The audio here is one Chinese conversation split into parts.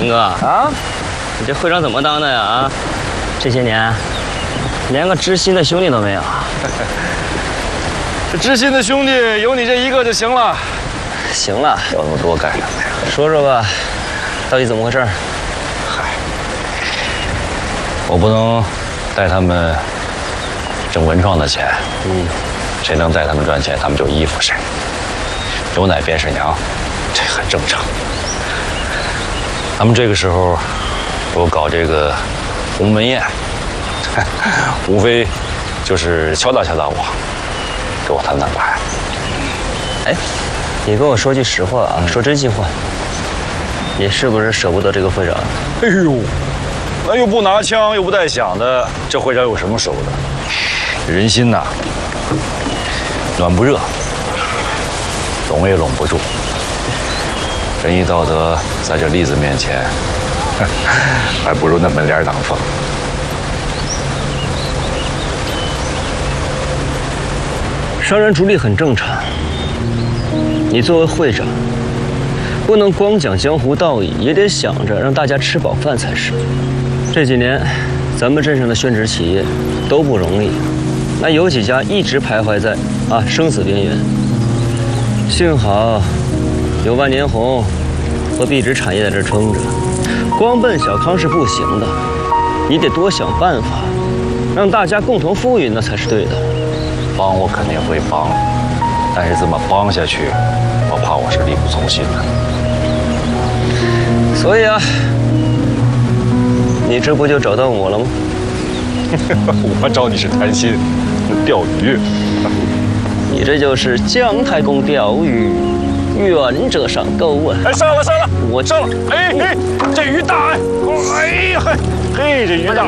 林哥啊，你这会长怎么当的呀？啊，这些年连个知心的兄弟都没有。 这知心的兄弟有你这一个就行了。 行了， 要那么多干什么呀？ 说说吧，到底怎么回事？ 嗨，我不能带他们挣文创的钱。谁能带他们赚钱，他们就依附谁。有奶便是娘，这很正常。他们这个时候给我搞这个鸿门宴，无非就是敲打敲打我，给我谈谈牌。 哎，你跟我说句实话啊，说真心话，你是不是舍不得这个会长？ 哎呦，那又不拿枪又不带响的，这会长有什么舍不得？人心呐，暖不热，拢也拢不住。仁义道德在这栗子面前，还不如那门帘挡风。 商人逐利很正常，你作为会长，不能光讲江湖道义，也得想着让大家吃饱饭才是。这几年，咱们镇上的宣纸企业都不容易，那有几家一直徘徊在生死边缘。幸好有万年红和壁纸产业在这撑着，光奔小康是不行的，你得多想办法，让大家共同富裕，那才是对的。 帮我肯定会帮，但是这么帮下去，我怕我是力不从心的。 所以你这不就找到我了吗？ 我找你是谈心，钓鱼。 你这就是姜太公钓鱼，愿者上钩啊！ 哎，上了， 我上了！哎，这鱼大哎！哎呀嘿，这鱼大！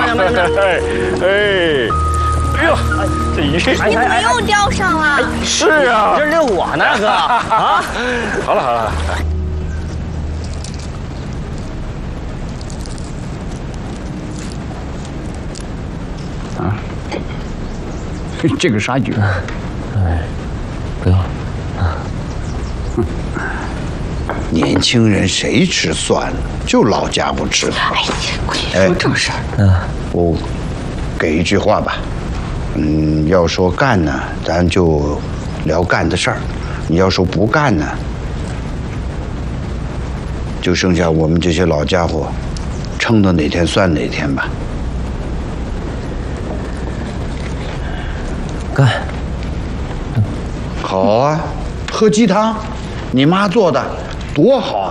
哎呦，这鱼！ 你怎么又钓上了？ 是啊， 这遛我呢，哥啊！ 好了。 这个啥酒？ 哎，不要。 年轻人谁吃蒜了？就老家伙吃。 哎呀，快说正事儿。 我给一句话吧，要说干呢，咱就聊干的事儿；你要说不干呢，就剩下我们这些老家伙，撑到哪天算哪天吧。 干。 好啊，喝鸡汤，你妈做的多好啊！